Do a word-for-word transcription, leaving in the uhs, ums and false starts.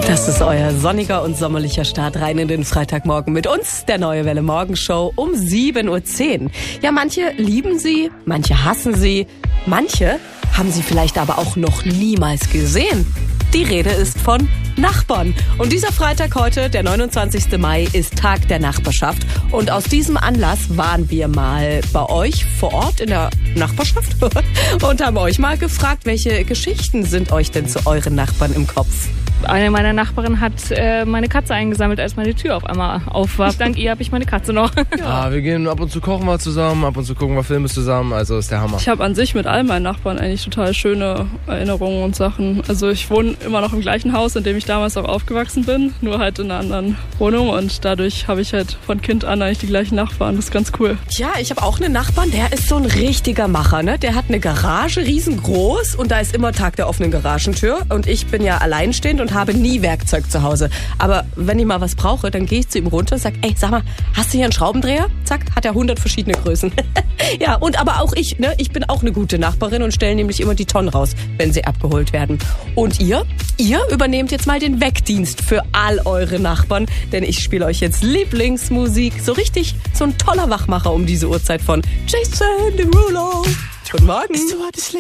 Das ist euer sonniger und sommerlicher Start rein in den Freitagmorgen mit uns, der Neue Welle Morgenshow um sieben Uhr zehn. Ja, manche lieben sie, manche hassen sie, manche haben sie vielleicht aber auch noch niemals gesehen. Die Rede ist von Nachbarn. Und dieser Freitag heute, der neunundzwanzigster Mai, ist Tag der Nachbarschaft. Und aus diesem Anlass waren wir mal bei euch vor Ort in der Nachbarschaft und haben euch mal gefragt, welche Geschichten sind euch denn zu euren Nachbarn im Kopf? Eine meiner Nachbarinnen hat äh, meine Katze eingesammelt, als meine Tür auf einmal auf war. Dank ihr habe ich meine Katze noch. Ja, wir gehen ab und zu kochen wir zusammen, ab und zu gucken wir Filme zusammen, also ist der Hammer. Ich habe an sich mit all meinen Nachbarn eigentlich total schöne Erinnerungen und Sachen. Also ich wohne immer noch im gleichen Haus, in dem ich damals auch aufgewachsen bin, nur halt in einer anderen Wohnung und dadurch habe ich halt von Kind an eigentlich die gleichen Nachbarn. Das ist ganz cool. Ja, ich habe auch einen Nachbarn, der ist so ein richtiger Macher, ne? Der hat eine Garage, riesengroß, und da ist immer Tag der offenen Garagentür und ich bin ja alleinstehend und habe nie Werkzeug zu Hause. Aber wenn ich mal was brauche, dann gehe ich zu ihm runter und sage, ey, sag mal, hast du hier einen Schraubendreher? Zack, hat er hundert verschiedene Größen. Ja, und aber auch ich, ne? Ich bin auch eine gute Nachbarin und stelle nämlich immer die Tonnen raus, wenn sie abgeholt werden. Und ihr? Ihr übernehmt jetzt mal den Wegdienst für all eure Nachbarn, denn ich spiele euch jetzt Lieblingsmusik. So richtig, so ein toller Wachmacher um diese Uhrzeit von Jason Derulo. Guten Morgen.